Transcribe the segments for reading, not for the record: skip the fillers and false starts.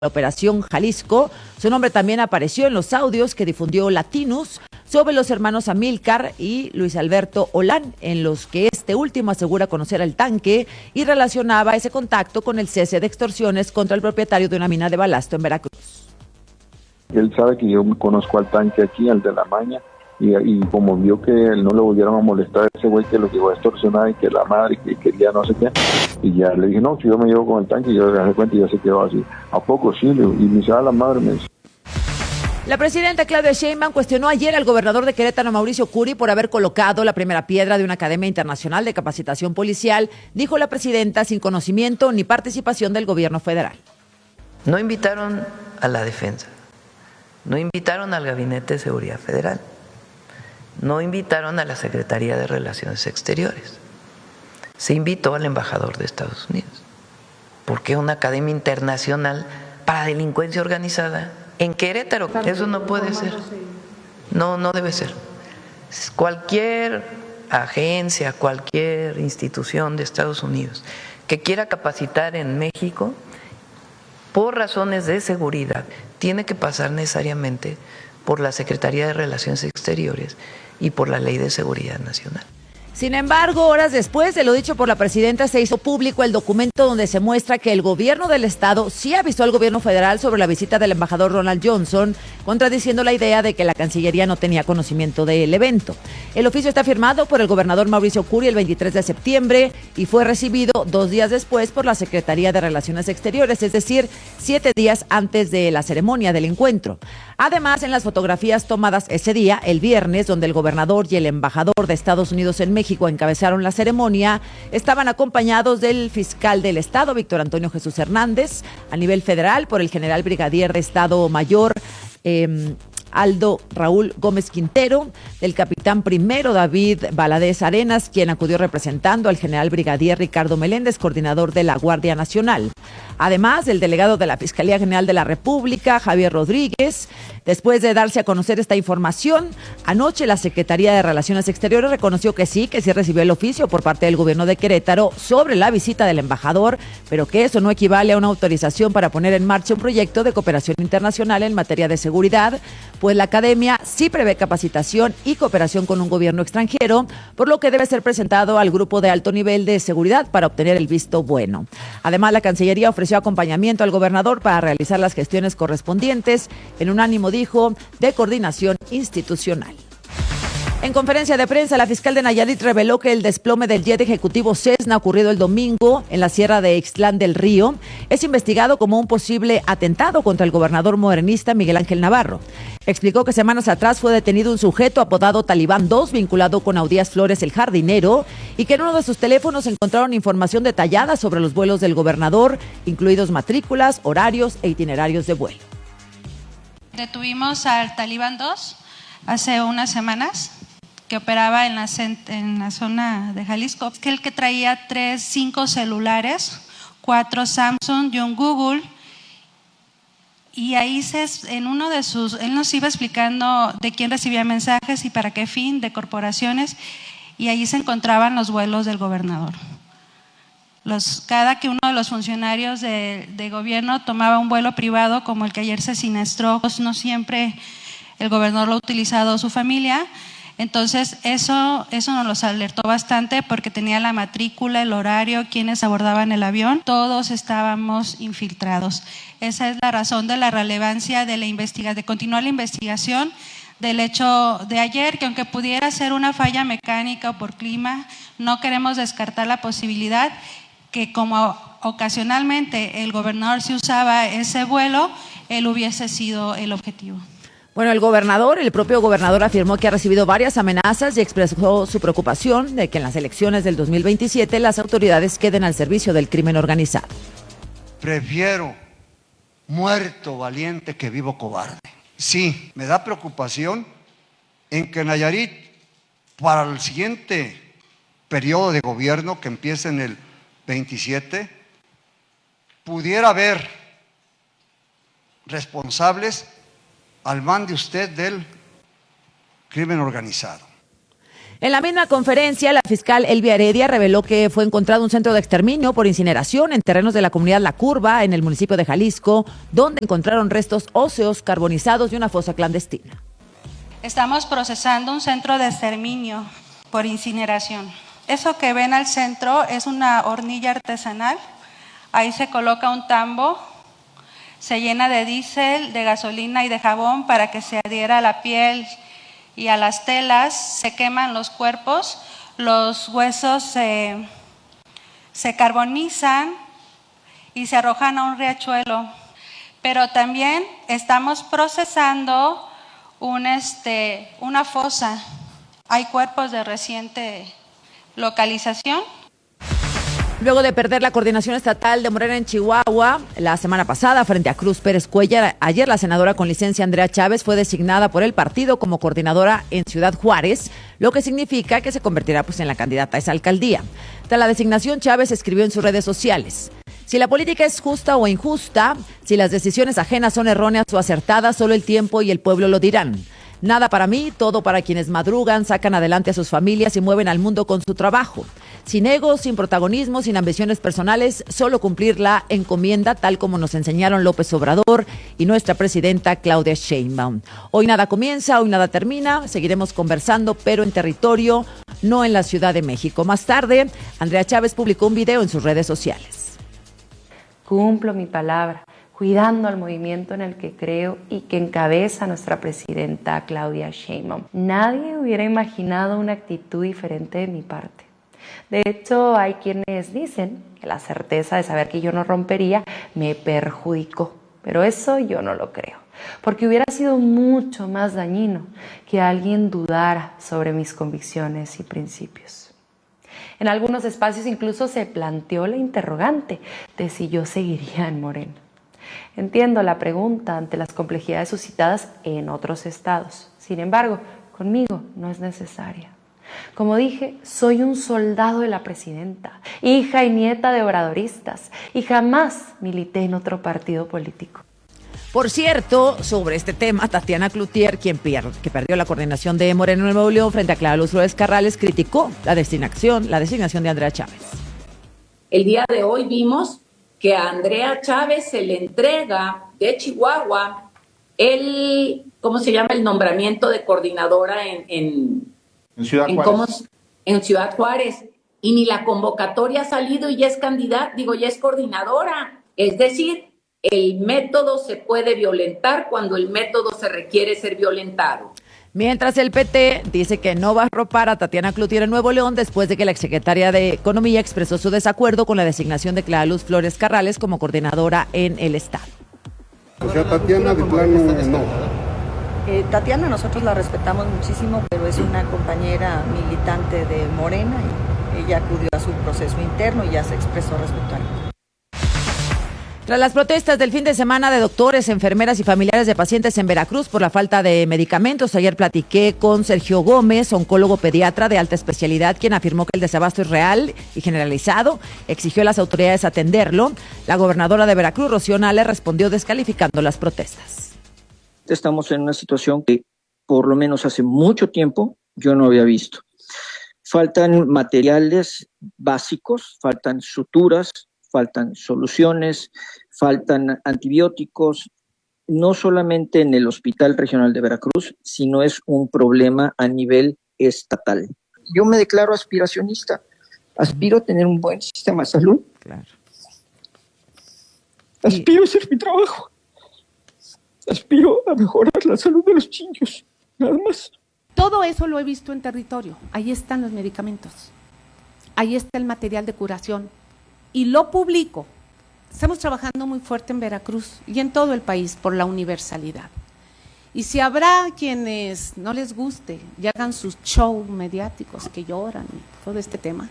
la Operación Jalisco. Su nombre también apareció en los audios que difundió Latinus sobre los hermanos Amílcar y Luis Alberto Olán, en los que este último asegura conocer al tanque y relacionaba ese contacto con el cese de extorsiones contra el propietario de una mina de balasto en Veracruz. Él sabe que yo conozco al tanque aquí, al de la Maña, y como vio que él no le volvieron a molestar a ese güey que lo llevó a extorsionar y que la madre que quería no sé qué, y ya le dije, no, si yo me llevo con el tanque, y yo le dejé cuenta y ya se quedó así. ¿A poco sí? Y me dice, la madre me dice. La presidenta Claudia Sheinbaum cuestionó ayer al gobernador de Querétaro, Mauricio Curi, por haber colocado la primera piedra de una academia internacional de capacitación policial, dijo la presidenta, sin conocimiento ni participación del gobierno federal. No invitaron a la defensa, no invitaron al Gabinete de Seguridad Federal, no invitaron a la Secretaría de Relaciones Exteriores, se invitó al embajador de Estados Unidos, porque una academia internacional para delincuencia organizada en Querétaro, eso no puede ser, no debe ser. Cualquier agencia, cualquier institución de Estados Unidos que quiera capacitar en México, por razones de seguridad, tiene que pasar necesariamente por la Secretaría de Relaciones Exteriores y por la Ley de Seguridad Nacional. Sin embargo, horas después de lo dicho por la presidenta, se hizo público el documento donde se muestra que el gobierno del estado sí avisó al gobierno federal sobre la visita del embajador Ronald Johnson, contradiciendo la idea de que la Cancillería no tenía conocimiento del evento. El oficio está firmado por el gobernador Mauricio Curi el 23 de septiembre y fue recibido 2 días después por la Secretaría de Relaciones Exteriores, es decir, 7 días antes de la ceremonia del encuentro. Además, en las fotografías tomadas ese día, el viernes, donde el gobernador y el embajador de Estados Unidos en México encabezaron la ceremonia, estaban acompañados del fiscal del estado, Víctor Antonio Jesús Hernández, a nivel federal por el general brigadier de Estado Mayor Aldo Raúl Gómez Quintero, del capitán primero David Valadez Arenas, quien acudió representando al general brigadier Ricardo Meléndez, coordinador de la Guardia Nacional. Además, el delegado de la Fiscalía General de la República, Javier Rodríguez. Después de darse a conocer esta información, anoche la Secretaría de Relaciones Exteriores reconoció que sí recibió el oficio por parte del gobierno de Querétaro sobre la visita del embajador, pero que eso no equivale a una autorización para poner en marcha un proyecto de cooperación internacional en materia de seguridad, pues la academia sí prevé capacitación y cooperación con un gobierno extranjero, por lo que debe ser presentado al grupo de alto nivel de seguridad para obtener el visto bueno. Además, la Cancillería ofreció acompañamiento al gobernador para realizar las gestiones correspondientes en un ánimo, dijo, de coordinación institucional. En conferencia de prensa, la fiscal de Nayarit reveló que el desplome del jet ejecutivo Cessna ocurrido el domingo en la sierra de Ixtlán del Río es investigado como un posible atentado contra el gobernador morenista Miguel Ángel Navarro. Explicó que semanas atrás fue detenido un sujeto apodado Talibán 2, vinculado con Audías Flores el Jardinero, y que en uno de sus teléfonos encontraron información detallada sobre los vuelos del gobernador, incluidos matrículas, horarios e itinerarios de vuelo. Detuvimos al Talibán 2 hace unas semanas, que operaba en la zona de Jalisco, que el que traía 5 celulares, 4 Samsung y un Google, y ahí él nos iba explicando de quién recibía mensajes y para qué fin, de corporaciones, y ahí se encontraban los vuelos del gobernador. Cada que uno de los funcionarios de gobierno tomaba un vuelo privado, como el que ayer se siniestró, no siempre el gobernador lo ha utilizado su familia. Entonces eso nos los alertó bastante porque tenía la matrícula, el horario, quienes abordaban el avión, todos estábamos infiltrados. Esa es la razón de la relevancia de continuar la investigación del hecho de ayer, que aunque pudiera ser una falla mecánica o por clima, no queremos descartar la posibilidad que como ocasionalmente el gobernador sí usaba ese vuelo, él hubiese sido el objetivo. Bueno, el propio gobernador afirmó que ha recibido varias amenazas y expresó su preocupación de que en las elecciones del 2027 las autoridades queden al servicio del crimen organizado. Prefiero muerto valiente que vivo cobarde. Sí, me da preocupación en que Nayarit, para el siguiente periodo de gobierno que empiece en el 27, pudiera haber responsables al mando de usted del crimen organizado. En la misma conferencia, la fiscal Elvia Heredia reveló que fue encontrado un centro de exterminio por incineración en terrenos de la comunidad La Curva, en el municipio de Jalisco, donde encontraron restos óseos carbonizados y una fosa clandestina. Estamos procesando un centro de exterminio por incineración. Eso que ven al centro es una hornilla artesanal. Ahí se coloca un tambo, se llena de diésel, de gasolina y de jabón para que se adhiera a la piel y a las telas, se queman los cuerpos, los huesos se carbonizan y se arrojan a un riachuelo. Pero también estamos procesando una fosa. Hay cuerpos de reciente localización. Luego de perder la coordinación estatal de Morena en Chihuahua la semana pasada frente a Cruz Pérez Cuellar, ayer la senadora con licencia Andrea Chávez fue designada por el partido como coordinadora en Ciudad Juárez, lo que significa que se convertirá en la candidata a esa alcaldía. Tras la designación, Chávez escribió en sus redes sociales: si la política es justa o injusta, si las decisiones ajenas son erróneas o acertadas, solo el tiempo y el pueblo lo dirán. Nada para mí, todo para quienes madrugan, sacan adelante a sus familias y mueven al mundo con su trabajo. Sin egos, sin protagonismo, sin ambiciones personales, solo cumplir la encomienda, tal como nos enseñaron López Obrador y nuestra presidenta Claudia Sheinbaum. Hoy nada comienza, hoy nada termina, seguiremos conversando, pero en territorio, no en la Ciudad de México. Más tarde, Andrea Chávez publicó un video en sus redes sociales. Cumplo mi palabra, cuidando al movimiento en el que creo y que encabeza nuestra presidenta Claudia Sheinbaum. Nadie hubiera imaginado una actitud diferente de mi parte. De hecho, hay quienes dicen que la certeza de saber que yo no rompería me perjudicó, pero eso yo no lo creo, porque hubiera sido mucho más dañino que alguien dudara sobre mis convicciones y principios. En algunos espacios incluso se planteó la interrogante de si yo seguiría en Morena. Entiendo la pregunta ante las complejidades suscitadas en otros estados. Sin embargo, conmigo no es necesaria. Como dije, soy un soldado de la presidenta, hija y nieta de obradoristas, y jamás milité en otro partido político. Por cierto, sobre este tema, Tatiana Cloutier, que perdió la coordinación de Morena en Nuevo León frente a Clara Luz Flores Carrales, criticó la designación de Andrea Chávez. El día de hoy vimos que a Andrea Chávez se le entrega de Chihuahua el nombramiento de coordinadora en Ciudad Juárez. En Ciudad Juárez, y ni la convocatoria ha salido y ya es candidata, ya es coordinadora. Es decir, el método se puede violentar cuando el método se requiere ser violentado. Mientras el PT dice que no va a arropar a Tatiana Cloutier en Nuevo León después de que la exsecretaria de Economía expresó su desacuerdo con la designación de Clara Luz Flores Carrales como coordinadora en el estado. O sea, Tatiana de plano no. Tatiana nosotros la respetamos muchísimo, pero es una compañera militante de Morena y ella acudió a su proceso interno y ya se expresó respecto a ello. Tras las protestas del fin de semana de doctores, enfermeras y familiares de pacientes en Veracruz por la falta de medicamentos, ayer platiqué con Sergio Gómez, oncólogo pediatra de alta especialidad, quien afirmó que el desabasto es real y generalizado, exigió a las autoridades atenderlo. La gobernadora de Veracruz, Rocío Nale, respondió descalificando las protestas. Estamos en una situación que por lo menos hace mucho tiempo yo no había visto. Faltan materiales básicos, faltan suturas, faltan soluciones, faltan antibióticos, no solamente en el Hospital Regional de Veracruz, sino es un problema a nivel estatal. Yo me declaro aspiracionista, aspiro a tener un buen sistema de salud. Claro. Aspiro a hacer mi trabajo. Aspiro a mejorar la salud de los niños, nada más. Todo eso lo he visto en territorio. Ahí están los medicamentos. Ahí está el material de curación. Y lo publico. Estamos trabajando muy fuerte en Veracruz y en todo el país por la universalidad. Y si habrá quienes no les guste y hagan sus shows mediáticos que lloran y todo este tema,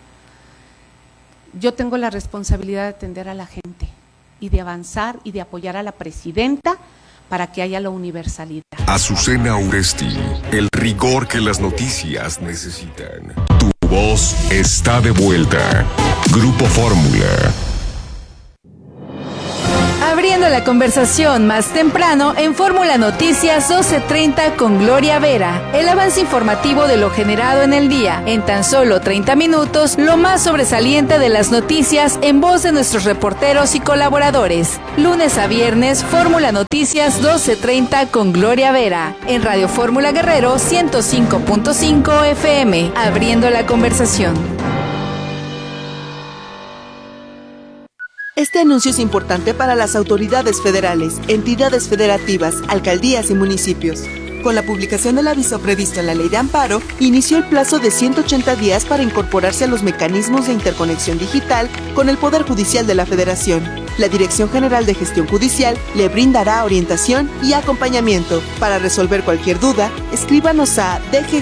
yo tengo la responsabilidad de atender a la gente y de avanzar y de apoyar a la presidenta para que haya la universalidad. Azucena Uresti, el rigor que las noticias necesitan. Tu voz está de vuelta. Grupo Fórmula. Abriendo Abriendo la conversación más temprano en Fórmula Noticias 12:30 con Gloria Vera. El avance informativo de lo generado en el día. En tan solo 30 minutos, lo más sobresaliente de las noticias en voz de nuestros reporteros y colaboradores. Lunes a viernes, Fórmula Noticias 12:30 con Gloria Vera. En Radio Fórmula Guerrero 105.5 FM. Abriendo la conversación. Este anuncio es importante para las autoridades federales, entidades federativas, alcaldías y municipios. Con la publicación del aviso previsto en la Ley de Amparo, inició el plazo de 180 días para incorporarse a los mecanismos de interconexión digital con el Poder Judicial de la Federación. La Dirección General de Gestión Judicial le brindará orientación y acompañamiento. Para resolver cualquier duda, escríbanos a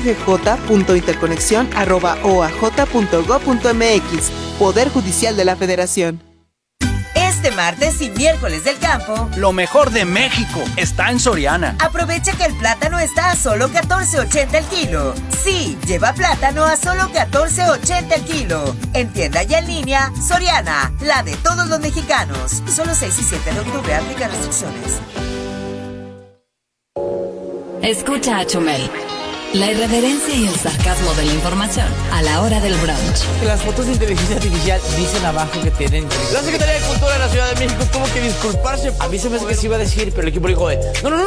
dggj.interconexión@oaj.gov.mx. Poder Judicial de la Federación. Este martes y miércoles del campo, lo mejor de México está en Soriana. Aprovecha que el plátano está a solo $14.80 el kilo. Sí, lleva plátano a solo $14.80 el kilo. En tienda y en línea, Soriana, la de todos los mexicanos. Solo 6 y 7 de octubre, aplica restricciones. Escucha a Chumel. La irreverencia y el sarcasmo de la información a la hora del brunch. Las fotos de inteligencia artificial dicen abajo que tienen... La Secretaría de Cultura de la Ciudad de México tuvo que disculparse. A mí se me hace que se iba a decir, pero el equipo dijo no,